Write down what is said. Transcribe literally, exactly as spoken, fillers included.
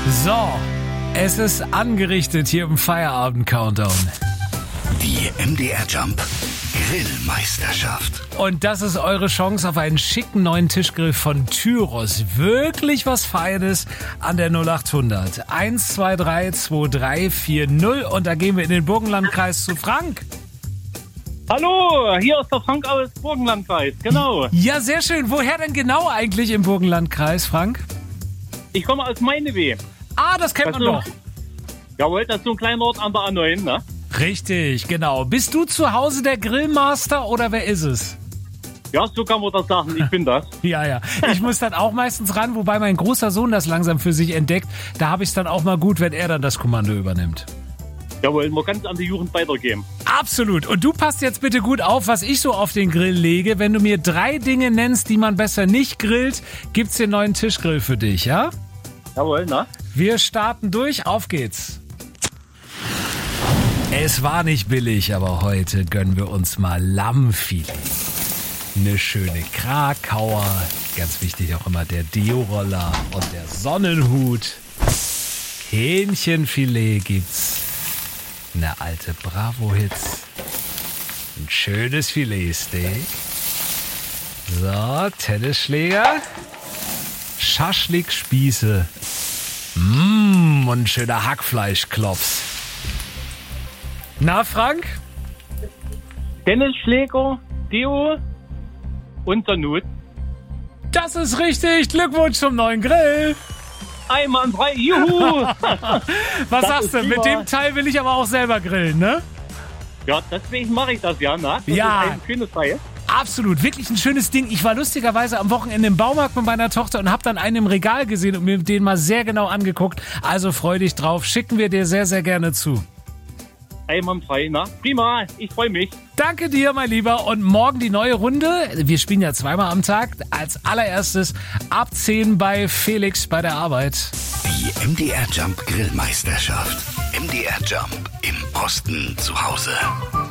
So, es ist angerichtet hier im Feierabend-Countdown. Die M D R Jump Grillmeisterschaft. Und das ist eure Chance auf einen schicken neuen Tischgrill von Tyros. Wirklich was Feines an der null acht hundert. eins zwei drei zwei drei vier null und da gehen wir in den Burgenlandkreis zu Frank. Hallo, hier ist der Frank aus Burgenlandkreis, genau. Ja, sehr schön. Woher denn genau eigentlich im Burgenlandkreis, Frank? Ich komme aus Meineweh. Ah, das kennt Das man ist doch. Jawohl, das ist so ein kleiner Ort an der A neun, ne? Richtig, genau. Bist du zu Hause der Grillmaster oder wer ist es? Ja, so kann man das sagen, ich bin das. Ja, ja. Ich muss dann auch meistens ran, wobei mein großer Sohn das langsam für sich entdeckt. Da habe ich es dann auch mal gut, wenn er dann das Kommando übernimmt. Jawohl, man kann es an die Jugend weitergeben. Absolut. Und du passt jetzt bitte gut auf, was ich so auf den Grill lege. Wenn du mir drei Dinge nennst, die man besser nicht grillt, gibt's den neuen Tischgrill für dich, ja? Jawohl, ne? Wir starten durch. Auf geht's. Es war nicht billig, aber heute gönnen wir uns mal Lammfilet. Eine schöne Krakauer. Ganz wichtig auch immer der Deo-Roller und der Sonnenhut. Hähnchenfilet gibt's. Eine alte Bravo-Hits. Ein schönes Filetsteak. So, Tennisschläger. Schaschlikspieße. Mmh, und ein schöner Hackfleischklops. Na, Frank? Tennisschläger, Deo und Sonnenhut. Das ist richtig. Glückwunsch zum neuen Grill. Einmal frei, juhu! Was Das sagst ist du? Mit prima. dem Teil will ich aber auch selber grillen, ne? Ja, deswegen mache ich das ja, ne? Das Ja. ist ein schönes Teil. Absolut, wirklich ein schönes Ding. Ich war lustigerweise am Wochenende im Baumarkt mit meiner Tochter und habe dann einen im Regal gesehen und mir den mal sehr genau angeguckt. Also freu dich drauf. Schicken wir dir sehr, sehr gerne zu. Einmal frei, ne? Prima, ich freue mich. Danke dir, mein Lieber. Und morgen die neue Runde. Wir spielen ja zweimal am Tag. Als allererstes ab zehn bei Felix bei der Arbeit. Die M D R Jump Grillmeisterschaft. M D R Jump im Osten zu Hause.